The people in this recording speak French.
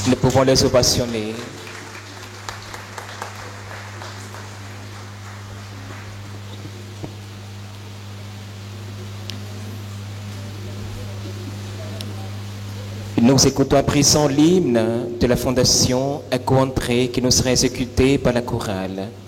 Nous pouvons les ovationner. Nous écoutons à présent l'hymne de la Fondation Echo Entrée qui nous sera exécuté par la chorale.